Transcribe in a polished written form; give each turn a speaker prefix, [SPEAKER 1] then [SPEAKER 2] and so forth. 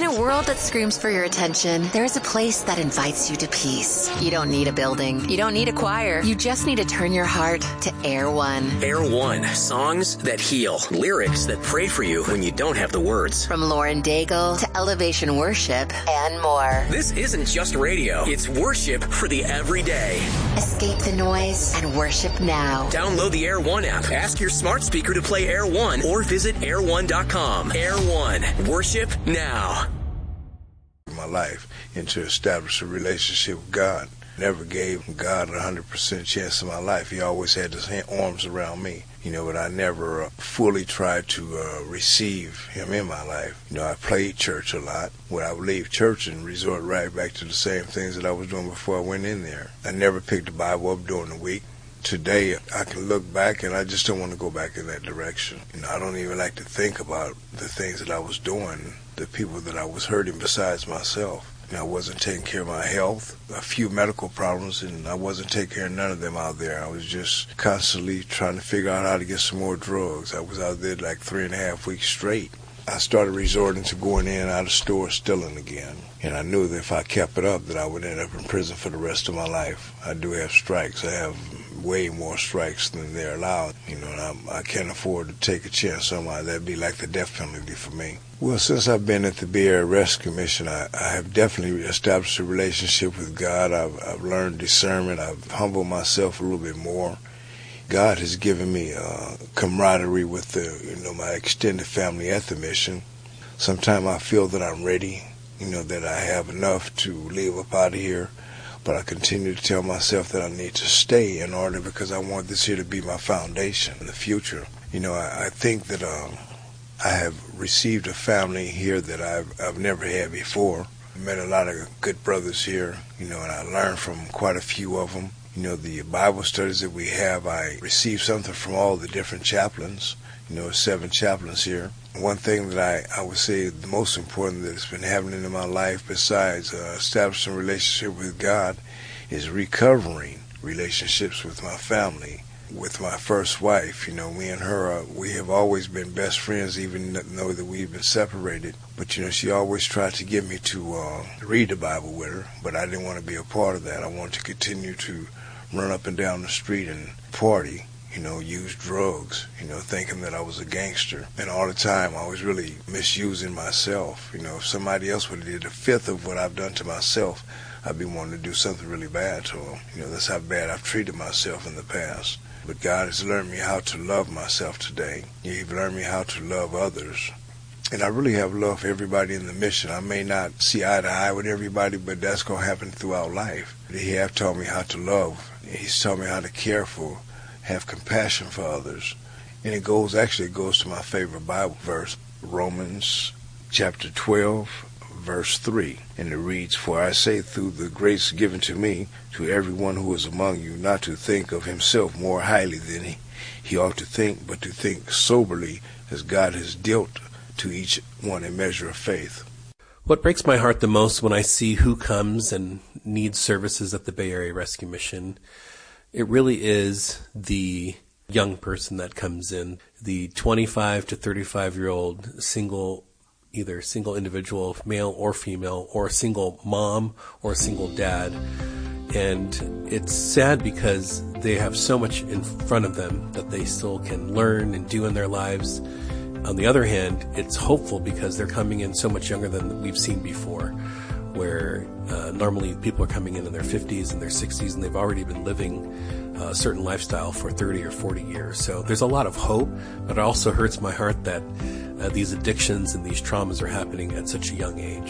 [SPEAKER 1] a world that screams for your attention, there is a place that invites you to peace. You don't need a building. You don't need a choir. You just need to turn your heart to Air One.
[SPEAKER 2] Air One. Songs that heal. Lyrics that pray for you when you don't have the words.
[SPEAKER 1] From Lauren Daigle to Elevation Worship and more.
[SPEAKER 2] This isn't just radio. It's worship for the everyday.
[SPEAKER 1] Escape the noise and worship now.
[SPEAKER 2] Download the Air One app. Ask your smart speaker to play Air One or visit air1.com. Air One. Worship now.
[SPEAKER 3] My life and to establish a relationship with God. Never gave God 100% chance in my life. He always had his arms around me, but I never fully tried to receive him in my life. I played church a lot. When I would leave church and resort right back to the same things that I was doing before I went in there. I never picked the Bible up during the week. Today, I can look back and I just don't want to go back in that direction. I don't even like to think about the things that I was doing, the people that I was hurting besides myself. I wasn't taking care of my health, a few medical problems, and I wasn't taking care of none of them out there. I was just constantly trying to figure out how to get some more drugs. I was out there like 3.5 weeks straight. I started resorting to going in and out of stores stealing again. And I knew that if I kept it up, that I would end up in prison for the rest of my life. I do have strikes. I have way more strikes than they're allowed. And I can't afford to take a chance on my, that'd be like the death penalty for me. Well, since I've been at the Bay Area Rescue Mission, I have definitely established a relationship with God. I've learned discernment. I've humbled myself a little bit more. God has given me camaraderie with my extended family at the mission. Sometimes I feel that I'm ready, that I have enough to leave up out of here. But I continue to tell myself that I need to stay in order because I want this here to be my foundation in the future. I think that I have received a family here that I've never had before. I met a lot of good brothers here, and I learned from quite a few of them. The Bible studies that we have, I received something from all the different chaplains, 7 chaplains here. One thing that I would say the most important that has been happening in my life besides establishing a relationship with God is recovering relationships with my family. With my first wife, me and her, we have always been best friends even though that we've been separated. But, she always tried to get me to read the Bible with her, but I didn't want to be a part of that. I wanted to continue to run up and down the street and party. Use drugs, thinking that I was a gangster. And all the time I was really misusing myself. If somebody else would have did a fifth of what I've done to myself, I'd be wanting to do something really bad to them. That's how bad I've treated myself in the past. But God has learned me how to love myself today. He's learned me how to love others. And I really have love for everybody in the mission. I may not see eye to eye with everybody, but that's going to happen throughout life. He have taught me how to love. He's taught me how to care for, have compassion for others. And it goes to my favorite Bible verse, Romans chapter 12, verse 3. And it reads, "For I say through the grace given to me, to everyone who is among you, not to think of himself more highly than he ought to think, but to think soberly as God has dealt to each one a measure of faith."
[SPEAKER 4] What breaks my heart the most when I see who comes and needs services at the Bay Area Rescue Mission, it really is the young person that comes in, the 25 to 35-year-old either single individual, male or female, or a single mom or a single dad. And it's sad because they have so much in front of them that they still can learn and do in their lives. On the other hand, it's hopeful because they're coming in so much younger than we've seen before, where normally people are coming in their 50s and their 60s and they've already been living a certain lifestyle for 30 or 40 years. So there's a lot of hope, but it also hurts my heart that these addictions and these traumas are happening at such a young age.